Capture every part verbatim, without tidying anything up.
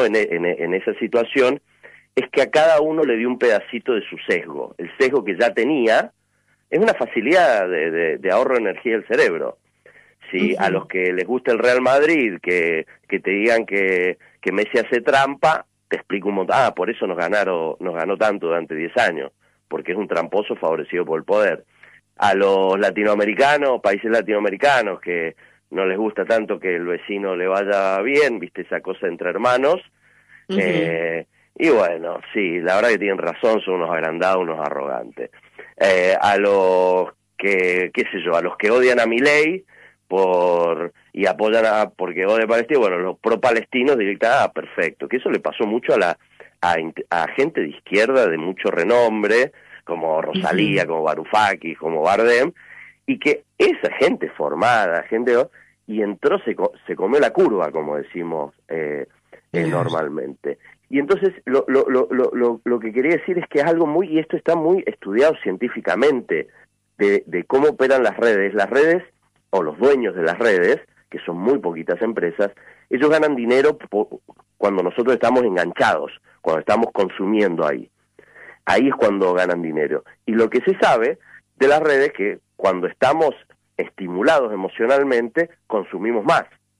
en, en, en esa situación es que a cada uno le dio un pedacito de su sesgo. El sesgo que ya tenía es una facilidad de, de, de ahorro de energía del cerebro. Si uh-huh. a los que les gusta el Real Madrid, que, que te digan que, que Messi hace trampa, te explico un montón, ah, por eso nos ganaron, nos ganó tanto durante diez años, porque es un tramposo favorecido por el poder. A los latinoamericanos, países latinoamericanos, que no les gusta tanto que el vecino le vaya bien, viste esa cosa entre hermanos, uh-huh. eh, y bueno, sí, la verdad que tienen razón, son unos agrandados, unos arrogantes. Eh, a los que, qué sé yo, a los que odian a Milei por y apoyan a, porque odian a Palestina, bueno, los pro-palestinos directamente, ah, perfecto, que eso le pasó mucho a la a, a gente de izquierda de mucho renombre, como Rosalía, uh-huh. como Varoufakis, como Bardem, y que esa gente formada, gente, y entró, se, se comió la curva, como decimos eh, eh, uh-huh. normalmente. Y entonces lo, lo, lo, lo, lo que quería decir es que es algo muy, y esto está muy estudiado científicamente, de, de cómo operan las redes. Las redes, o los dueños de las redes, que son muy poquitas empresas, ellos ganan dinero por, cuando nosotros estamos enganchados, cuando estamos consumiendo ahí. Ahí es cuando ganan dinero. Y lo que se sabe de las redes es que cuando estamos estimulados emocionalmente, consumimos más,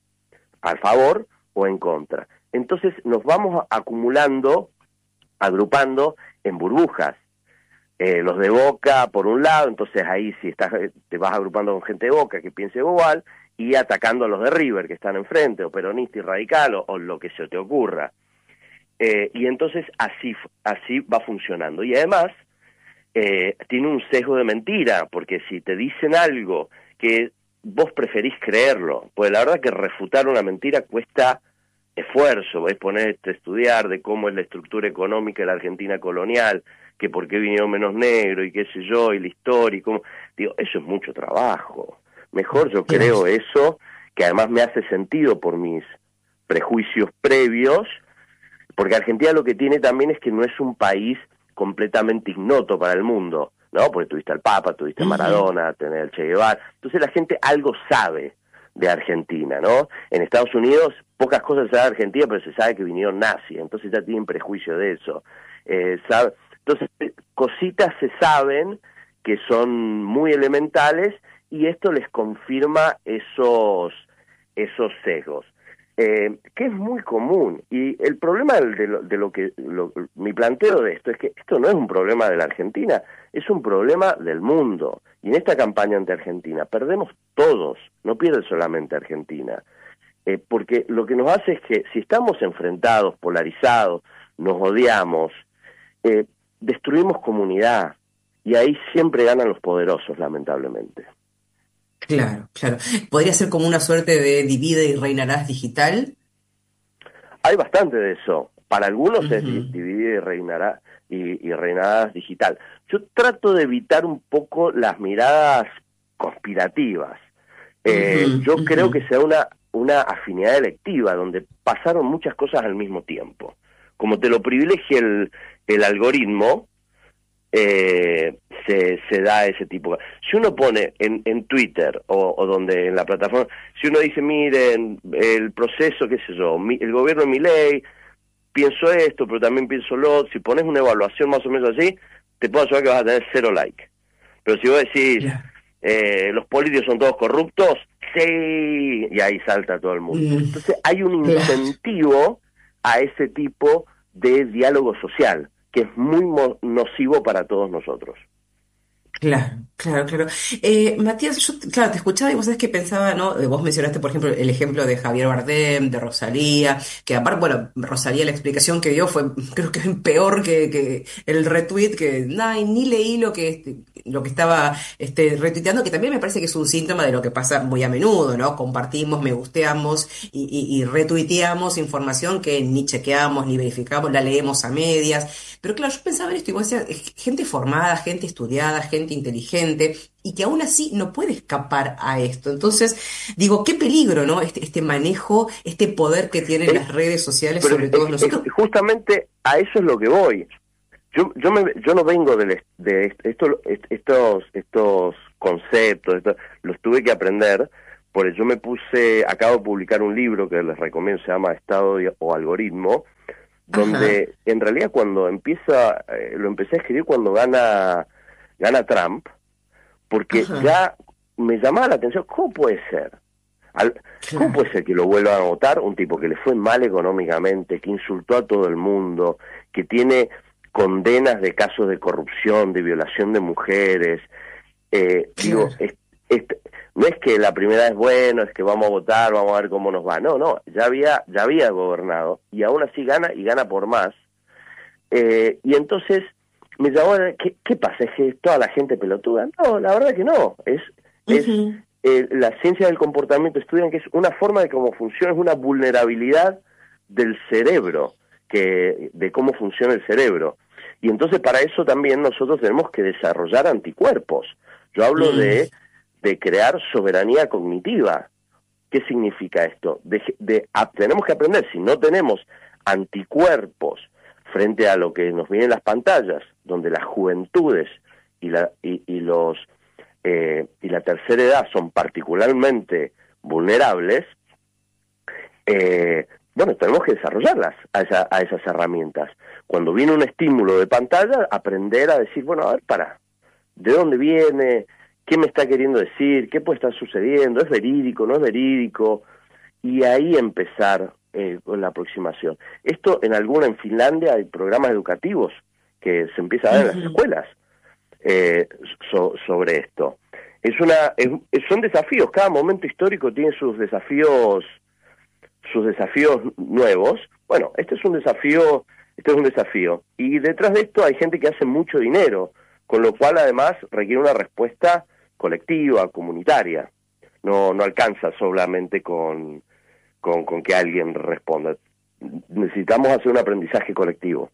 a favor o en contra. Entonces nos vamos acumulando, agrupando en burbujas. Eh, los de Boca por un lado, entonces ahí si estás, te vas agrupando con gente de Boca que piense igual, y atacando a los de River que están enfrente, o peronista y radical, o, o lo que se te ocurra. Eh, y entonces así, así va funcionando. Y además, eh, tiene un sesgo de mentira, porque si te dicen algo que vos preferís creerlo, pues la verdad que refutar una mentira cuesta esfuerzo, es ponerte a estudiar de cómo es la estructura económica de la Argentina colonial, que por qué vinieron menos negros y qué sé yo, y la historia, y cómo, digo, eso es mucho trabajo. Mejor yo creo eso, que además me hace sentido por mis prejuicios previos, porque Argentina lo que tiene también es que no es un país completamente ignoto para el mundo, ¿no? Porque tuviste al Papa, tuviste a Maradona, tenés al Che Guevara, entonces la gente algo sabe de Argentina, ¿no? En Estados Unidos pocas cosas se sabe de Argentina, pero se sabe que vinieron nazis, entonces ya tienen prejuicio de eso. Eh, sabe, entonces, cositas se saben que son muy elementales y esto les confirma esos, esos sesgos, eh, que es muy común. Y el problema de lo, de lo que, lo, mi planteo de esto es que esto no es un problema de la Argentina, es un problema del mundo. Y en esta campaña ante Argentina perdemos todos, no pierde solamente Argentina. Eh, porque lo que nos hace es que si estamos enfrentados, polarizados, nos odiamos, eh, destruimos comunidad, y ahí siempre ganan los poderosos, lamentablemente. Claro, claro. ¿Podría ser como una suerte de divide y reinarás digital? Hay bastante de eso. Para algunos uh-huh. es dividir y reinará y, y reinarás digital. Yo trato de evitar un poco las miradas conspirativas. Eh, uh-huh. Yo uh-huh. creo que sea una una afinidad electiva, donde pasaron muchas cosas al mismo tiempo. Como te lo privilegia el, el algoritmo, eh, se, se da ese tipo. Si uno pone en, en Twitter o, o donde en la plataforma, si uno dice, miren, el proceso, qué sé yo, mi, el gobierno de Milei, pienso esto, pero también pienso lo otro, si pones una evaluación más o menos así, te puedo asegurar que vas a tener cero like. Pero si vos decís, yeah. eh, los políticos son todos corruptos, sí, y ahí salta todo el mundo. Entonces hay un incentivo a ese tipo de diálogo social, que es muy mo- nocivo para todos nosotros. Claro, claro, claro. Eh, Matías, yo, claro, te escuchaba y vos sabés que pensaba, ¿no? Vos mencionaste, por ejemplo, el ejemplo de Javier Bardem, de Rosalía, que aparte, bueno, Rosalía la explicación que dio fue, creo que peor que, que el retweet, que ay, ni leí lo que lo que estaba este, retuiteando, que también me parece que es un síntoma de lo que pasa muy a menudo, ¿no? Compartimos, me gusteamos y, y, y retuiteamos información que ni chequeamos, ni verificamos, la leemos a medias. Pero claro, yo pensaba en esto y vos decías, gente formada, gente estudiada, gente inteligente, y que aún así no puede escapar a esto. Entonces, digo, qué peligro, ¿no? Este, este manejo, este poder que tienen es, las redes sociales pero sobre es, todos nosotros. Es, justamente a eso es lo que voy. Yo yo me, yo no vengo de, de esto, estos estos conceptos, esto, los tuve que aprender por eso me puse, acabo de publicar un libro que les recomiendo, se llama Estado o Algoritmo, donde Ajá. en realidad cuando empieza, eh, lo empecé a escribir cuando gana, gana Trump, porque Ajá. ya me llamaba la atención, ¿cómo puede ser? Al, claro. ¿Cómo puede ser que lo vuelvan a votar un tipo que le fue mal económicamente, que insultó a todo el mundo, que tiene condenas de casos de corrupción, de violación de mujeres? Eh, claro. Digo, es, es, no es que la primera vez, bueno, es que vamos a votar, vamos a ver cómo nos va. No, no, ya había, ya había gobernado y aún así gana y gana por más. Eh, y entonces me llamó, ¿qué, ¿qué pasa? ¿Es que toda la gente pelotuda? No, la verdad que no. Es, uh-huh. es eh, la ciencia del comportamiento estudian que es una forma de cómo funciona, es una vulnerabilidad del cerebro, que de cómo funciona el cerebro. Y entonces para eso también nosotros tenemos que desarrollar anticuerpos. Yo hablo mm. de, de crear soberanía cognitiva. ¿Qué significa esto? De, de, a, tenemos que aprender, si no tenemos anticuerpos frente a lo que nos viene en las pantallas, donde las juventudes y, la, y, y, los, eh, y la tercera edad son particularmente vulnerables, eh, bueno, tenemos que desarrollarlas a, esa, a esas herramientas. Cuando viene un estímulo de pantalla, aprender a decir, bueno, a ver, para, ¿de dónde viene? ¿Qué me está queriendo decir? ¿Qué puede estar sucediendo? ¿Es verídico? ¿No es verídico? Y ahí empezar eh, con la aproximación. Esto en alguna, en Finlandia hay programas educativos que se empieza a dar uh-huh. en las escuelas eh, so, sobre esto. Es una, es, son desafíos, cada momento histórico tiene sus desafíos sus desafíos nuevos. Bueno, este es un desafío, este es un desafío. Y detrás de esto hay gente que hace mucho dinero, con lo cual además requiere una respuesta colectiva, comunitaria. No, no alcanza solamente con, con, con que alguien responda. Necesitamos hacer un aprendizaje colectivo.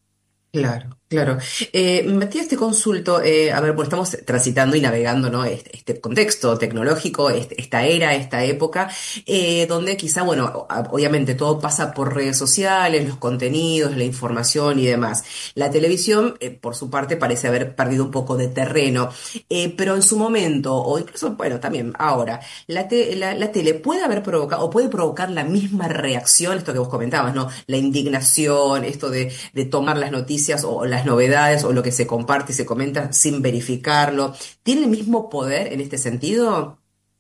Claro, claro. Eh, Matías, te consulto, eh, a ver, pues estamos transitando y navegando, ¿no? Este, este contexto tecnológico, este, esta era, esta época, eh, donde quizá, bueno, obviamente todo pasa por redes sociales, los contenidos, la información y demás. La televisión, eh, por su parte, parece haber perdido un poco de terreno, eh, pero en su momento, o incluso, bueno, también ahora, la, te, la, la tele puede haber provocado, o puede provocar la misma reacción, esto que vos comentabas, ¿no? La indignación, esto de, de tomar las noticias o las novedades o lo que se comparte y se comenta sin verificarlo. ¿Tiene el mismo poder en este sentido?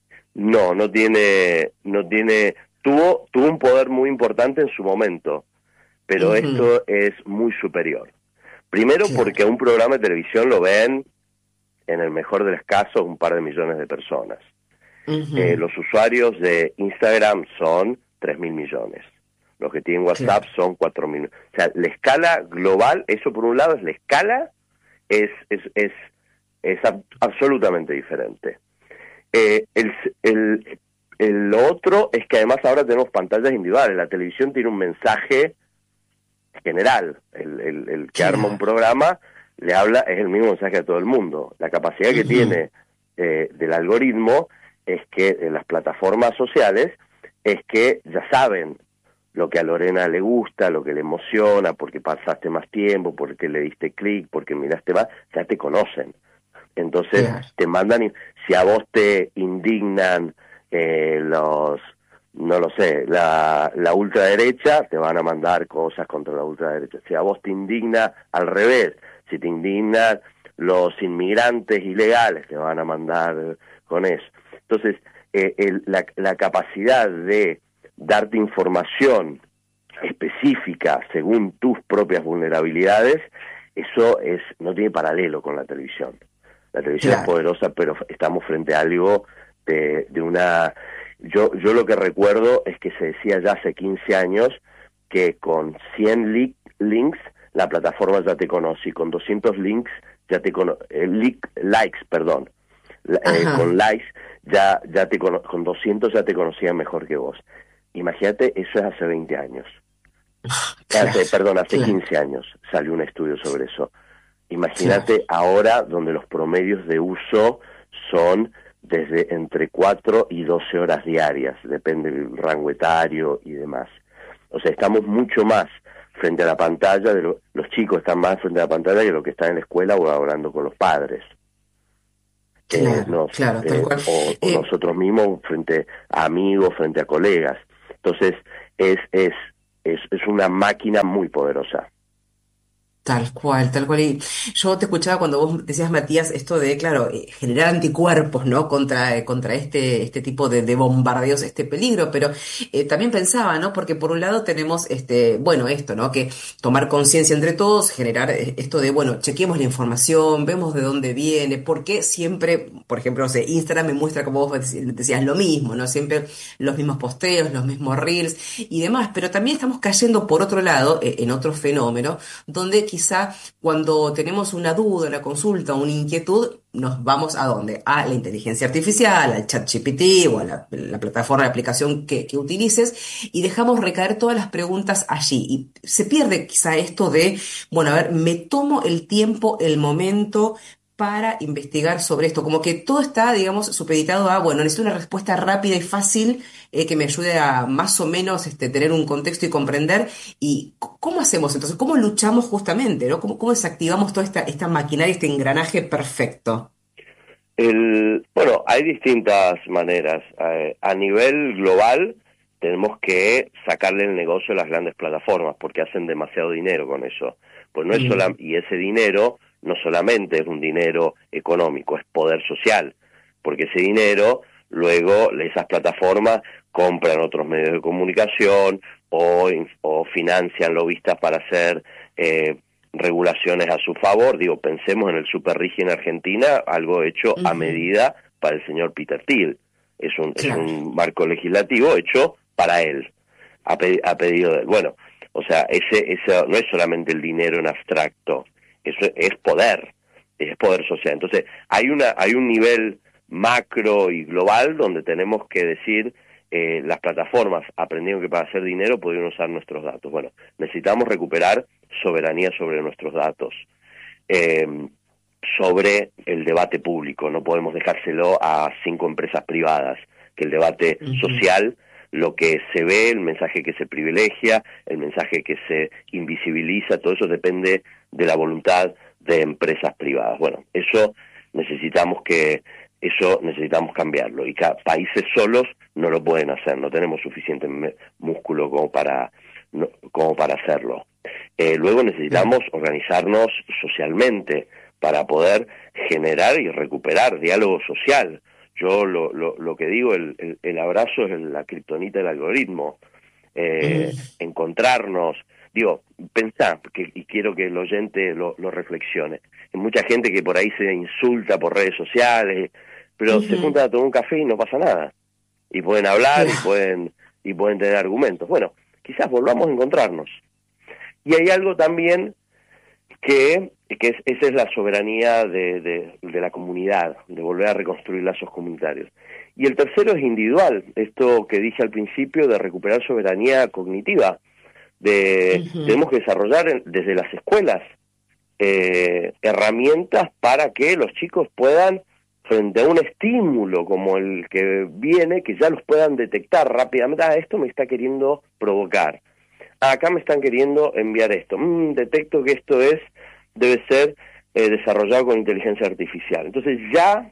No, no tiene, no tiene, tuvo, tuvo un poder muy importante en su momento, pero uh-huh. esto es muy superior. Primero claro. porque un programa de televisión lo ven, en el mejor de los casos, un par de millones de personas. Uh-huh. Eh, los usuarios de Instagram son tres mil millones. Los que tienen WhatsApp claro. son cuatro mil. O sea, la escala global, eso por un lado es la escala, es es es, es ab- absolutamente diferente. Eh, el, el, el, lo otro es que además ahora tenemos pantallas individuales. La televisión tiene un mensaje general. El, el, el que claro. arma un programa le habla, es el mismo mensaje a todo el mundo. La capacidad uh-huh. que tiene eh, del algoritmo es que en las plataformas sociales es que ya saben lo que a Lorena le gusta, lo que le emociona, porque pasaste más tiempo, porque le diste clic, porque miraste más, ya te conocen. Entonces claro. te mandan, si a vos te indignan eh, los, no lo sé, la, la ultraderecha, te van a mandar cosas contra la ultraderecha. Si a vos te indigna al revés, si te indignan los inmigrantes ilegales, te van a mandar con eso. Entonces, eh, el, la, la capacidad de darte información específica según tus propias vulnerabilidades, eso es no tiene paralelo con la televisión. La televisión claro. es poderosa, pero estamos frente a algo de, de una... Yo yo lo que recuerdo es que se decía ya hace quince años que con cien li- links la plataforma ya te conoce, y con doscientos links ya te conoce, eh, li- likes, perdón, eh, con likes ya ya te cono- con doscientos ya te conocían mejor que vos. Imagínate, eso es hace veinte años. Claro, hace, perdón, hace claro. quince años salió un estudio sobre eso. Imagínate claro. ahora, donde los promedios de uso son desde entre cuatro y doce horas diarias, depende del rango etario y demás. O sea, estamos mucho más frente a la pantalla, de lo, los chicos están más frente a la pantalla que lo que están en la escuela o hablando con los padres. eh, Claro, nos, claro, tal eh, cual. o, o Eh, nosotros mismos frente a amigos, frente a colegas. Entonces, es, es, es, es una máquina muy poderosa. Tal cual, tal cual. Y yo te escuchaba cuando vos decías, Matías, esto de, claro, eh, generar anticuerpos, ¿no? Contra, eh, contra este, este tipo de, de bombardeos, este peligro. Pero eh, también pensaba, ¿no? Porque por un lado tenemos, este, bueno, esto, ¿no? Que tomar conciencia entre todos, generar eh, esto de, bueno, chequeemos la información, vemos de dónde viene, porque siempre, por ejemplo, no sé, Instagram me muestra, como vos dec- decías, lo mismo, ¿no? Siempre los mismos posteos, los mismos reels y demás. Pero también estamos cayendo, por otro lado, eh, en otro fenómeno donde quizá cuando tenemos una duda, una consulta, una inquietud, nos vamos a dónde? A la inteligencia artificial, al chat G P T o a la, la plataforma de aplicación que, que utilices y dejamos recaer todas las preguntas allí. Y se pierde quizá esto de, bueno, a ver, me tomo el tiempo, el momento para investigar sobre esto, como que todo está, digamos, supeditado a, bueno, necesito una respuesta rápida y fácil eh, que me ayude a más o menos este, tener un contexto y comprender. ¿Y c- cómo hacemos entonces? ¿Cómo luchamos justamente, ¿no? ¿Cómo, cómo desactivamos toda esta, esta maquinaria, este engranaje perfecto? El, bueno, hay distintas maneras. Eh, a nivel global, tenemos que sacarle el negocio a las grandes plataformas porque hacen demasiado dinero con eso. Pues no es sola, Mm, y ese dinero no solamente es un dinero económico, es poder social, porque ese dinero luego esas plataformas compran otros medios de comunicación o, o financian lobistas para hacer eh, regulaciones a su favor. Digo, pensemos en el Super Rigi en Argentina, algo hecho a ujú, medida para el señor Peter Thiel. Es un, es claro. un marco legislativo hecho para él, a, pe a pedido de él. Bueno, o sea, ese, ese no es solamente el dinero en abstracto, eso es poder, es poder social. Entonces, hay una, hay un nivel macro y global donde tenemos que decir, eh, las plataformas aprendieron que para hacer dinero podían usar nuestros datos. Bueno, necesitamos recuperar soberanía sobre nuestros datos, eh, sobre el debate público. No podemos dejárselo a cinco empresas privadas, que el debate Ujú, social, lo que se ve, el mensaje que se privilegia, el mensaje que se invisibiliza, todo eso depende de la voluntad de empresas privadas. Bueno, eso necesitamos que eso necesitamos cambiarlo, y cada países solos no lo pueden hacer, no tenemos suficiente músculo como para no, como para hacerlo. Eh, luego claro. necesitamos organizarnos socialmente para poder generar y recuperar diálogo social. Yo lo, lo, lo que digo, el, el, el abrazo es la kriptonita del algoritmo. Eh, Mm, encontrarnos, digo, pensá, que, y quiero que el oyente lo, lo reflexione. Hay mucha gente que por ahí se insulta por redes sociales, pero se ujú, juntan a tomar un café y no pasa nada. Y pueden hablar y claro. pueden, y pueden tener argumentos. Bueno, quizás volvamos a encontrarnos. Y hay algo también que, que es, esa es la soberanía de, de, de la comunidad, de volver a reconstruir lazos comunitarios. Y el tercero es individual, esto que dije al principio de recuperar soberanía cognitiva, de Ujú, tenemos que desarrollar en, desde las escuelas eh, herramientas para que los chicos puedan, frente a un estímulo como el que viene, que ya los puedan detectar rápidamente. Ah, esto me está queriendo provocar. Ah, acá me están queriendo enviar esto. Mm, detecto que esto es, debe ser eh, desarrollado con inteligencia artificial. Entonces ya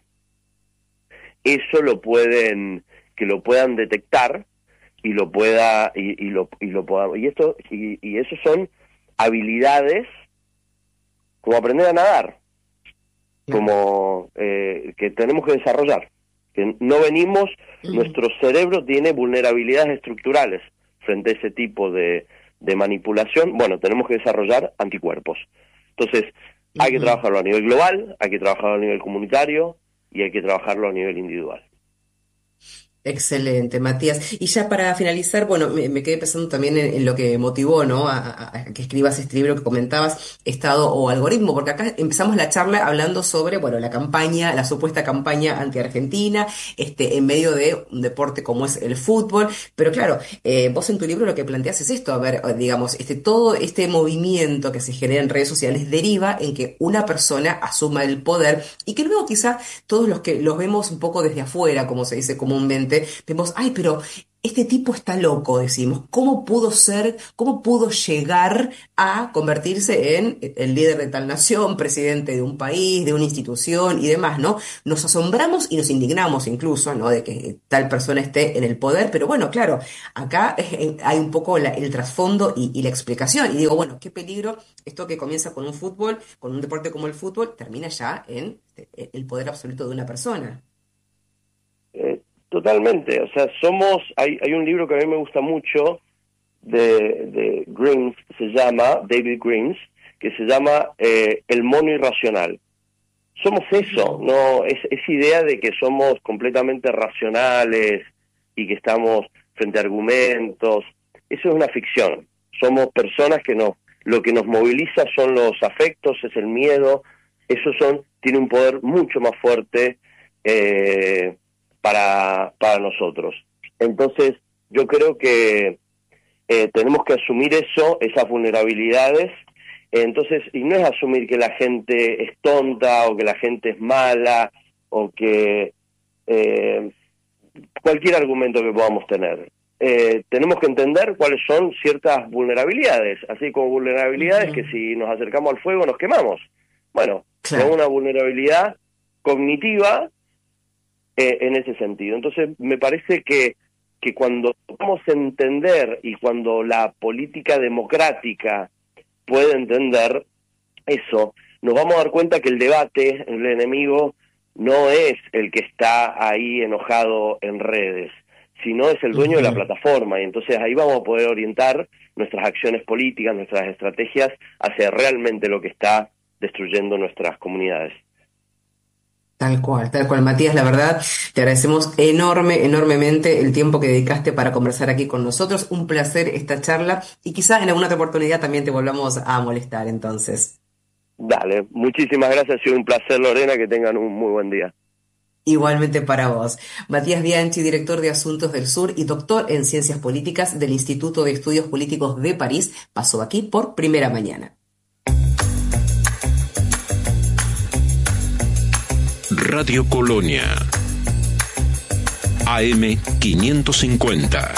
eso lo pueden, que lo puedan detectar y lo pueda, y, y lo, y lo pueda, y esto, y, y eso son habilidades como aprender a nadar, claro. como eh, que tenemos que desarrollar. Que no venimos, Ujú, nuestro cerebro tiene vulnerabilidades estructurales frente a ese tipo de, de manipulación. Bueno, tenemos que desarrollar anticuerpos. Entonces, hay que ujú. trabajarlo a nivel global, hay que trabajarlo a nivel comunitario y hay que trabajarlo a nivel individual. Excelente, Matías. Y ya para finalizar, bueno, me, me quedé pensando también en, en lo que motivó, ¿no? A, a- a que escribas este libro que comentabas, Estado o Algoritmo, porque acá empezamos la charla hablando sobre, bueno, la campaña, la supuesta campaña anti-Argentina, este, en medio de un deporte como es el fútbol. Pero claro, eh, vos en tu libro lo que planteas es esto, a ver, eh, digamos, este, todo este movimiento que se genera en redes sociales deriva en que una persona asuma el poder y que luego quizá todos los que los vemos un poco desde afuera, como se dice comúnmente, vemos, ay, pero este tipo está loco, decimos. ¿Cómo pudo ser, cómo pudo llegar a convertirse en el líder de tal nación, presidente de un país, de una institución y demás, ¿no? Nos asombramos y nos indignamos incluso, ¿no? De que tal persona esté en el poder, pero bueno, claro, acá eh, hay un poco la- el trasfondo y, y la explicación. Y digo, bueno, qué peligro esto que comienza con un fútbol, con un deporte como el fútbol, termina ya en eh, el poder absoluto de una persona. Eh, totalmente, o sea, somos, hay, hay un libro que a mí me gusta mucho de, de Greens, se llama, David Greens, que se llama eh, El mono irracional. Somos eso, no es esa idea de que somos completamente racionales y que estamos frente a argumentos, eso es una ficción. Somos personas que no, lo que nos moviliza son los afectos, es el miedo, eso son, tiene un poder mucho más fuerte eh, para, para nosotros. Entonces, yo creo que eh, tenemos que asumir eso, esas vulnerabilidades. Entonces, y no es asumir que la gente es tonta o que la gente es mala o que eh, cualquier argumento que podamos tener. Eh, tenemos que entender cuáles son ciertas vulnerabilidades, así como vulnerabilidades uh-huh. que si nos acercamos al fuego nos quemamos. Bueno, claro. Es una vulnerabilidad cognitiva eh, en ese sentido. Entonces, me parece que, que cuando vamos a entender y cuando la política democrática puede entender eso, nos vamos a dar cuenta que el debate, el enemigo, no es el que está ahí enojado en redes, sino es el dueño uh-huh. de la plataforma, y entonces ahí vamos a poder orientar nuestras acciones políticas, nuestras estrategias, hacia realmente lo que está destruyendo nuestras comunidades. Tal cual, tal cual. Matías, la verdad, te agradecemos enorme, enormemente el tiempo que dedicaste para conversar aquí con nosotros. Un placer esta charla y quizá en alguna otra oportunidad también te volvamos a molestar entonces. Dale, muchísimas gracias, ha sido un placer, Lorena, que tengan un muy buen día. Igualmente para vos. Matías Bianchi, director de Asuntos del Sur y doctor en Ciencias Políticas del Instituto de Estudios Políticos de París, pasó aquí por Primera Mañana. Radio Colonia, A M quinientos cincuenta,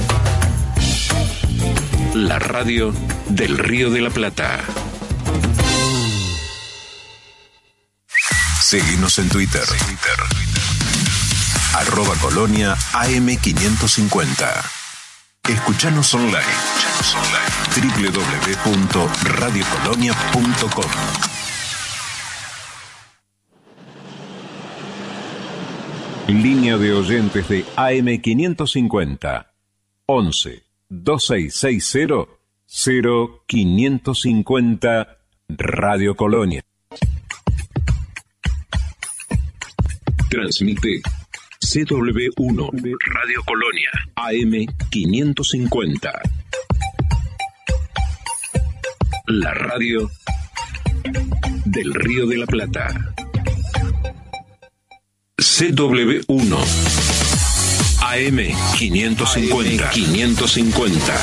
la radio del Río de la Plata. Seguinos en Twitter, arroba Colonia A M quinientos cincuenta. Escuchanos online, doble u doble u doble u punto radio colonia punto com. Línea de oyentes de A M quinientos cincuenta, once, dos seis seis cero, cero quinientos cincuenta, Radio Colonia. Transmite C W uno, Radio Colonia, A M quinientos cincuenta. La radio del Río de la Plata. C W uno, A M quinientos cincuenta. quinientos cincuenta.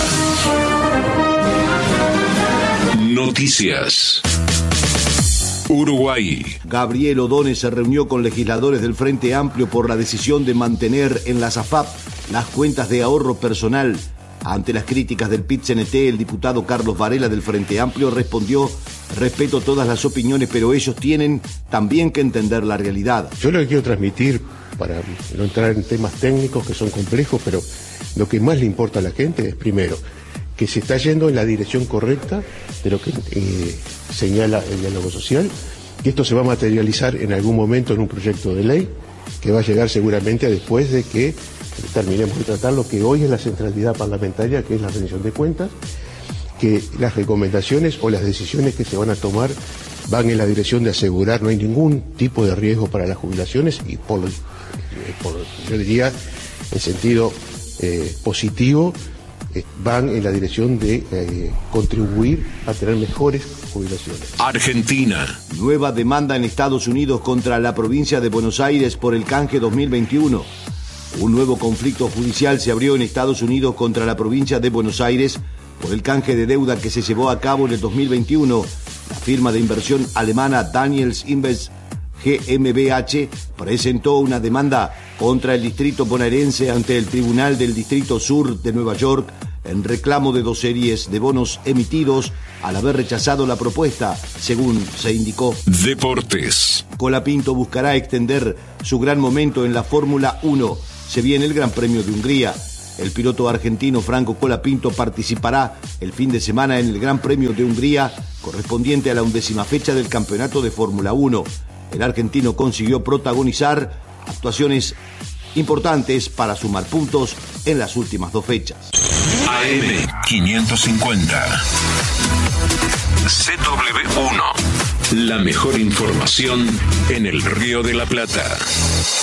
Noticias. Uruguay. Gabriel O'Donnell se reunió con legisladores del Frente Amplio por la decisión de mantener en las A F A P las cuentas de ahorro personal. Ante las críticas del P I T C N T, el diputado Carlos Varela del Frente Amplio respondió: respeto todas las opiniones, pero ellos tienen también que entender la realidad. Yo lo que quiero transmitir, para no entrar en temas técnicos que son complejos, pero lo que más le importa a la gente es, primero, que se está yendo en la dirección correcta de lo que eh, señala el diálogo social, que esto se va a materializar en algún momento en un proyecto de ley, que va a llegar seguramente después de que terminemos de tratar lo que hoy es la centralidad parlamentaria, que es la rendición de cuentas, que las recomendaciones o las decisiones que se van a tomar van en la dirección de asegurar no hay ningún tipo de riesgo para las jubilaciones y por, por yo diría en sentido eh, positivo eh, van en la dirección de eh, contribuir a tener mejores jubilaciones. Argentina. Nueva demanda en Estados Unidos contra la provincia de Buenos Aires por el canje dos mil veintiuno. Un nuevo conflicto judicial se abrió en Estados Unidos contra la provincia de Buenos Aires por el canje de deuda que se llevó a cabo en el dos mil veintiuno. La firma de inversión alemana Daniels Invest G M B H presentó una demanda contra el distrito bonaerense ante el Tribunal del Distrito Sur de Nueva York en reclamo de dos series de bonos emitidos al haber rechazado la propuesta, según se indicó. Deportes. Colapinto buscará extender su gran momento en la Fórmula uno. Se viene el Gran Premio de Hungría. El piloto argentino Franco Colapinto participará el fin de semana en el Gran Premio de Hungría, correspondiente a la undécima fecha del campeonato de Fórmula uno. El argentino consiguió protagonizar actuaciones importantes para sumar puntos en las últimas dos fechas. A M quinientos cincuenta. C W uno. La mejor información en el Río de la Plata.